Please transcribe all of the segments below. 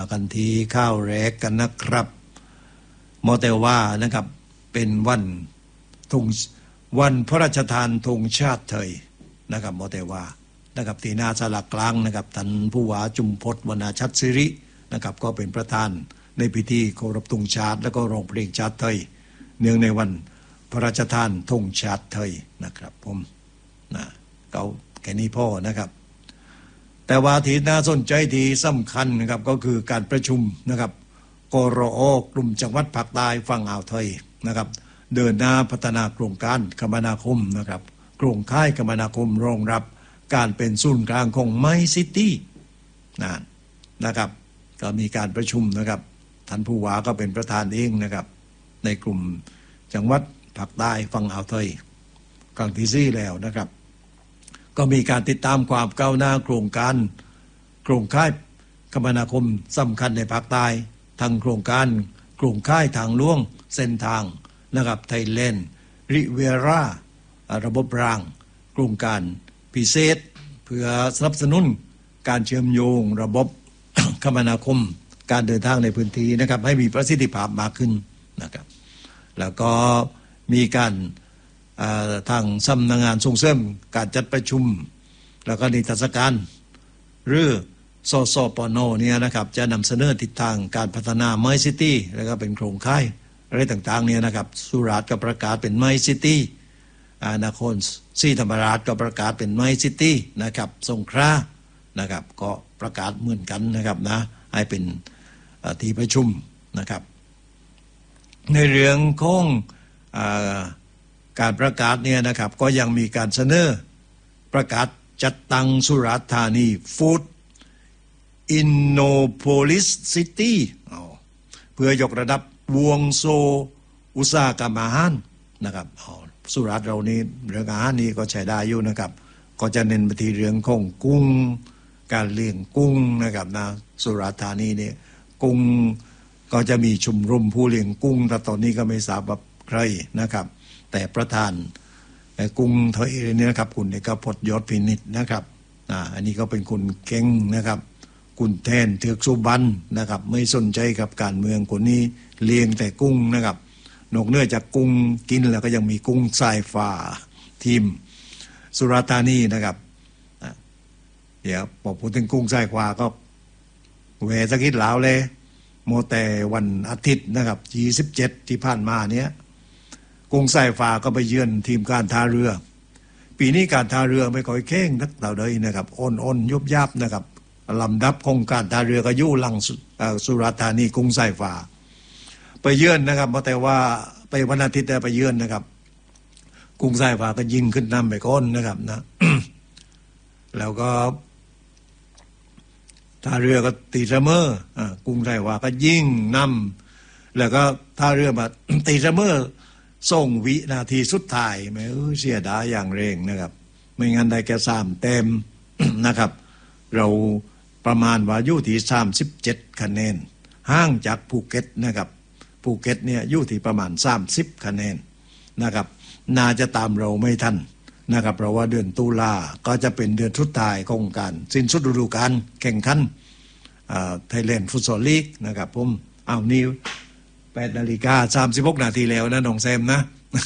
กันที่ข้าวแรกกันนะครับโมเตว่านะครับเป็นวันพระราชทานธงชาติไทยนะครับโมเตว่านะครับที่หน้าศาลากลางนะครับท่านผู้ว่าจุมพลวรรณชัดศิรินะครับก็เป็นประธานในพิธีเคารพธงชาติและก็ร้องเพลงชาติไทยเนื่องในวันพระราชทานธงชาติไทยนะครับผมเขาแค่นี้พ่อนะครับแต่ว่าที่น่าสนใจที่สำคัญนะครับก็คือการประชุมนะครับกรอกลุ่มจังหวัดภาคใต้ฝั่งอ่าวไทยนะครับเดินหน้าพัฒนาโครงการคมนาคมนะครับโครงข่ายคมนาคมรองรับการเป็นศูนย์กลางของไมซิตี้นะครับก็มีการประชุมนะครับท่านผู้ว่าก็เป็นประธานเองนะครับในกลุ่มจังหวัดภาคใต้ฝั่งอ่าวไทยครั้งที่4แล้วนะครับก็มีการติดตามความก้าวหน้าโครงข่ายคมนาคมสำคัญในภาคใต้ทั้งโครงข่ายทางหลวงเส้นทางนะครับไทยแลนด์ริเวราระบบรางโครงการพิเศษเพื่อสนับสนุนการเชื่อมโยงระบบ คมนาคมการเดินทางในพื้นที่นะครับให้มีประสิทธิภาพมากขึ้นนะครับแล้วก็มีการทางสำนักงานส่งเสริมการจัดประชุมแล้วก็นิทรรศการหรือสสปนเนี่ยนะครับจะนำเสนอทิศทางการพัฒนาไมซิตี้แล้วก็เป็นโครงข่ายอะไรต่างๆเนี่ยนะครับสุราษฎร์ก็ประกาศเป็นไมซิตี้นครศรีธรรมราชก็ประกาศเป็นไมซิตี้นะครับสงขลานะครับก็ประกาศเหมือนกันนะครับนะให้เป็นที่ประชุมนะครับในเรื่องของการประกาศเนี่ยนะครับก็ยังมีการเสนอประกาศจัดตั้งสุราษฎร์ธานีฟู้ดอินโนโพลิสซิตี้เพื่อยกระดับวงโซอุตสาหกรรมอาหารนะครับสุราษฎร์เรานี้เรื่องอาหารนี้ก็ใช้ได้อยู่นะครับก็จะเน้นไปที่เรื่องของกุ้งการเลี้ยงกุ้งนะครับนะสุราษฎร์ธานีเนี่ยกุ้งก็จะมีชุมรมผู้เลี้ยงกุ้งแต่ตอนนี้ก็ไม่ทราบว่าใครนะครับแต่ประธานกุ้งไทยเนี่ยนะครับคุณเอกพจน์ยอดพินิจนะครับอันนี้ก็เป็นคนเก่งนะครับคุณแทนเทือกสุบรรณนะครับไม่สนใจกับการเมืองคนนี้เลี้ยงแต่กุ้งนะครับนอกเหนือจากกุ้งกินแล้วก็ยังมีกุ้งสายฟ้าทีมสุราษฎร์ธานีนะครับเดี๋ยวพอพูดถึงกุ้งสายฟ้าก็เวสกิดลาวเลยโมแต่วันอาทิตย์นะครับ27ที่ผ่านมาเนี้ยกุ้งสายฟ้าก็ไปเยือนทีมการท่าเรือปีนี้การท่าเรือไม่ค่อยเข่งนักเต่าเลยนะครับอ่อนยุบยับนะครับลำดับของการท่าเรือก็ยู่หลังสุราษฎร์ธานีกุ้งสายฟ้าไปเยือนนะครับแต่ว่าไปวันอาทิตย์ไปเยือนนะครับกุ้งสายฟ้าก็ยิงขึ้นนำไปก้นนะครับนะ แล้วก็ท่าเรือก็ตีเสมอกรุงไทยว่าก็ยิ่งนำแล้วก็ท่าเรือมา ตีเสมอส่งวินาทีสุดท้ายแม้เสียดายอย่างเร่งนะครับไม่งั้นได้แค่3 แต้ม นะครับเราประมาณว่าอยู่ที่37คะแนนห่างจากภูเก็ตนะครับภูเก็ตเนี่ยอยู่ที่ประมาณ30คะแนนนะครับน่าจะตามเราไม่ทันนะครับเพราะว่าเดือนตุลาก็จะเป็นเดือนสุดท้ายของการสิ้นสุดฤดูกาลแข่งขันไทยแลนด์ฟุตซอลลีกนะครับผมนี่8:36 นาทีแล้วนะน้องแซมนะ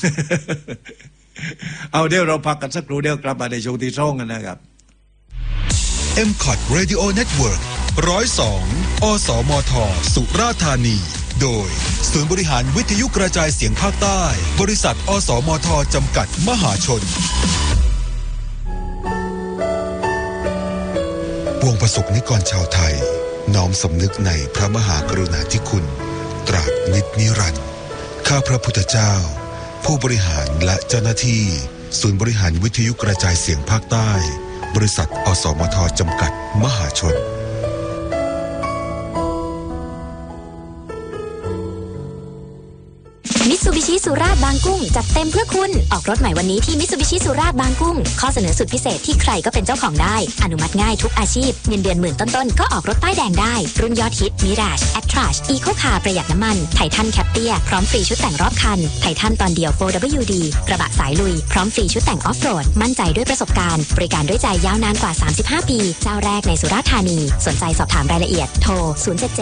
เดี๋ยวเราพักกันสักครู่เดี๋ยวกลับมาในช่วงที่2กันนะครับ MCOT Radio Network 102 อสมท สุราษฎร์ธานีโดยศูนย์บริหารวิทยุกระจายเสียงภาคใต้บริษัทอสมทจำกัดมหาชนปวงประสบนิกรชาวไทยน้อมสำนึกในพระมหากรุณาธิคุณตราบนิจนิรันดร์ข้าพระพุทธเจ้าผู้บริหารและเจ้าหน้าที่ศูนย์บริหารวิทยุกระจายเสียงภาคใต้บริษัทอสมทจำกัดมหาชนมิตซูบิชิสุราษฎร์บางกุ้งจัดเต็มเพื่อคุณออกรถใหม่วันนี้ที่มิตซูบิชิสุราษฎร์บางกุ้งข้อเสนอสุดพิเศษที่ใครก็เป็นเจ้าของได้อนุมัติง่ายทุกอาชีพเงินเดือนหมื่นต้นๆก็ออกรถป้ายแดงได้รุ่นยอดฮิตมิราชแอตทรัชอีโคคาร์ประหยัดน้ำมันไททันแคปเตียพร้อมฟรีชุดแต่งรอบคันไททันตอนเดียว 4WD กระบะสายลุยพร้อมฟรีชุดแต่งออฟโรดมั่นใจด้วยประสบการณ์บริการด้วยใจยาวนานกว่า35 ปีเจ้าแรกในสุราษฎร์ธานีสนใจสอบถามรายละเอียดโทร077